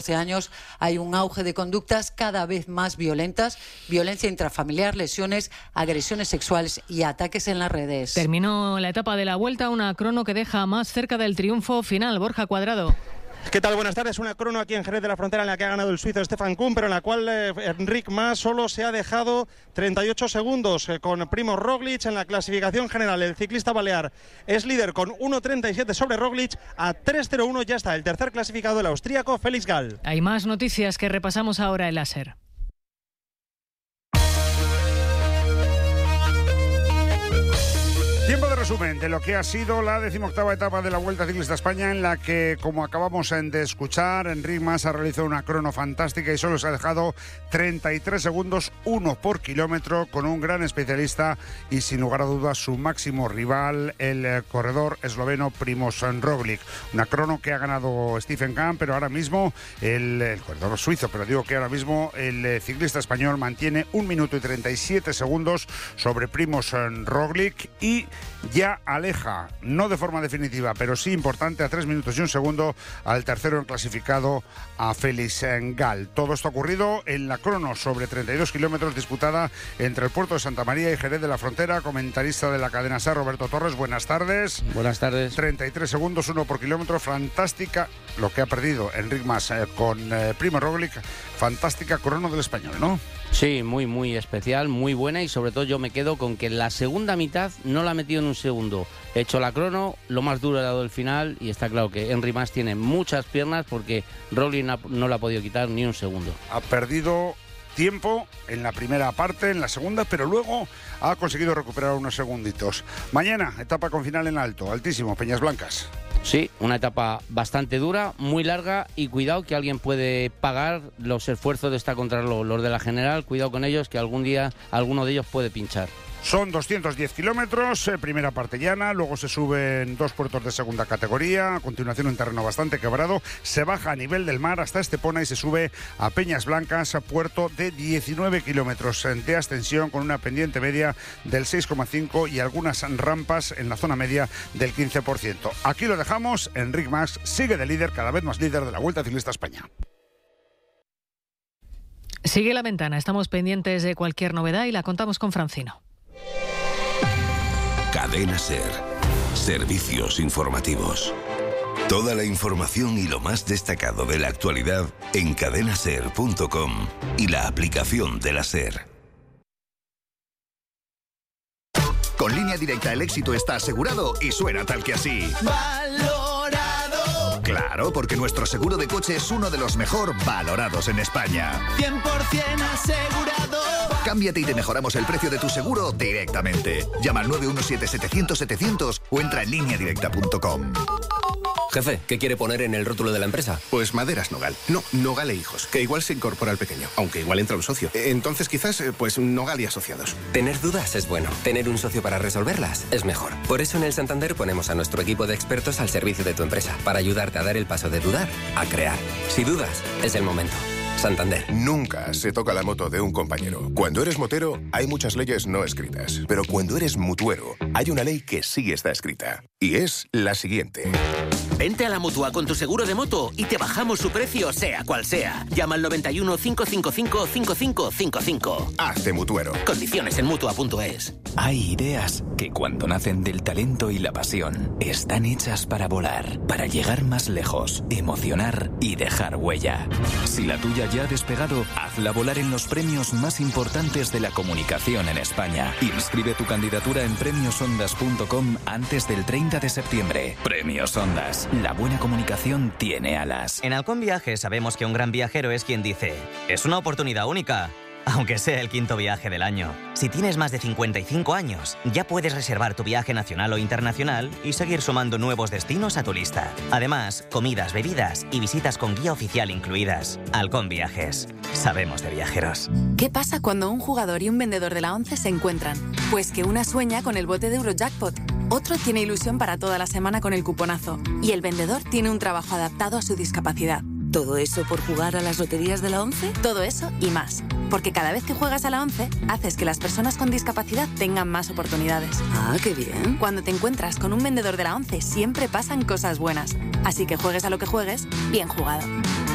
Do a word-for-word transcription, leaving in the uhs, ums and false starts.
años hay un auge de conductas cada vez más violentas, violencia intrafamiliar, lesiones, agresiones sexuales y ataques en las redes. Terminó la etapa de la Vuelta, una crono que deja más cerca del triunfo final. Borja Cuadrado. ¿Qué tal? Buenas tardes. Una crono aquí en Jerez de la Frontera en la que ha ganado el suizo Stefan Kuhn, pero en la cual eh, Enric Mas solo se ha dejado treinta y ocho segundos eh, con Primož Roglič en la clasificación general. El ciclista balear es líder con uno treinta y siete sobre Roglič. A tres cero uno ya está el tercer clasificado, el austríaco Felix Gall. Hay más noticias que repasamos ahora en la SER. Tiempo de resumen de lo que ha sido la decimoctava etapa de la Vuelta Ciclista a España, en la que, como acabamos de escuchar, Enric Mas ha realizado una crono fantástica y solo se ha dejado treinta y tres segundos, uno por kilómetro, con un gran especialista y, sin lugar a dudas, su máximo rival, el corredor esloveno Primož Roglič. Una crono que ha ganado Stefan Kuhn, pero ahora mismo el, el corredor suizo, pero digo que ahora mismo el ciclista español mantiene un minuto y treinta y siete segundos sobre Primož Roglič y ya aleja, no de forma definitiva, pero sí importante, a tres minutos y un segundo al tercero en clasificado, a Felix Gall. Todo esto ha ocurrido en la crono sobre treinta y dos kilómetros disputada entre el puerto de Santa María y Jerez de la Frontera. Comentarista de la cadena SER, Roberto Torres, buenas tardes. Buenas tardes. treinta y tres segundos, uno por kilómetro, fantástica lo que ha perdido Enric Mas eh, con eh, Primož Roglič, fantástica crono del español, ¿no? Sí, muy, muy especial, muy buena, y sobre todo yo me quedo con que la segunda mitad no la ha metido en un segundo. He hecho la crono, lo más duro ha dado el final, y está claro que Enric Mas tiene muchas piernas porque Roglič no la ha podido quitar ni un segundo. Ha perdido tiempo en la primera parte, en la segunda, pero luego ha conseguido recuperar unos segunditos. Mañana, etapa con final en alto, altísimo, Peñas Blancas. Sí, una etapa bastante dura, muy larga, y cuidado que alguien puede pagar los esfuerzos de esta contrarreloj, los de la general, cuidado con ellos, que algún día alguno de ellos puede pinchar. Son doscientos diez kilómetros, eh, primera parte llana, luego se suben dos puertos de segunda categoría, a continuación un terreno bastante quebrado, se baja a nivel del mar hasta Estepona y se sube a Peñas Blancas, a puerto de diecinueve kilómetros de ascensión, con una pendiente media del seis coma cinco y algunas rampas en la zona media del quince por ciento. Aquí lo dejamos. Enric Mas sigue de líder, cada vez más líder de la Vuelta Ciclista a España. Sigue la ventana, estamos pendientes de cualquier novedad y la contamos con Francino. Cadena SER. Servicios informativos. Toda la información y lo más destacado de la actualidad en cadena ser punto com y la aplicación de la SER. Con Línea Directa el éxito está asegurado y suena tal que así. ¡Valorado! Claro, porque nuestro seguro de coche es uno de los mejor valorados en España. cien por ciento asegurado. Cámbiate y te mejoramos el precio de tu seguro directamente. Llama al nueve uno siete, setecientos, setecientos o entra en línea directa punto com. Jefe, ¿qué quiere poner en el rótulo de la empresa? Pues Maderas Nogal. No, Nogal e Hijos, que igual se incorpora al pequeño, aunque igual entra un socio. Entonces quizás, pues Nogal y Asociados. Tener dudas es bueno. Tener un socio para resolverlas es mejor. Por eso en el Santander ponemos a nuestro equipo de expertos al servicio de tu empresa, para ayudarte a dar el paso de dudar a crear. Si dudas, es el momento. Santander. Nunca se toca la moto de un compañero. Cuando eres motero, hay muchas leyes no escritas. Pero cuando eres mutuero, hay una ley que sí está escrita. Y es la siguiente. Vente a la Mutua con tu seguro de moto y te bajamos su precio, sea cual sea. Llama al noventa y uno, cinco cinco cinco, cinco cinco cinco cinco. Hazte mutuero. Condiciones en mutua punto es. Hay ideas que, cuando nacen del talento y la pasión, están hechas para volar, para llegar más lejos, emocionar y dejar huella. Si la tuya ya ha despegado, hazla volar en los premios más importantes de la comunicación en España. Inscribe tu candidatura en premios ondas punto com antes del treinta de septiembre. Premios Ondas. La buena comunicación tiene alas. En Halcón Viajes sabemos que un gran viajero es quien dice: es una oportunidad única, aunque sea el quinto viaje del año. Si tienes más de cincuenta y cinco años, ya puedes reservar tu viaje nacional o internacional y seguir sumando nuevos destinos a tu lista. Además, comidas, bebidas y visitas con guía oficial incluidas. Halcón Viajes. Sabemos de viajeros. ¿Qué pasa cuando un jugador y un vendedor de la ONCE se encuentran? Pues que una sueña con el bote de Eurojackpot, otro tiene ilusión para toda la semana con el cuponazo y el vendedor tiene un trabajo adaptado a su discapacidad. ¿Todo eso por jugar a las loterías de la ONCE? Todo eso y más. Porque cada vez que juegas a la ONCE, haces que las personas con discapacidad tengan más oportunidades. Ah, qué bien. Cuando te encuentras con un vendedor de la ONCE, siempre pasan cosas buenas. Así que juegues a lo que juegues, bien jugado.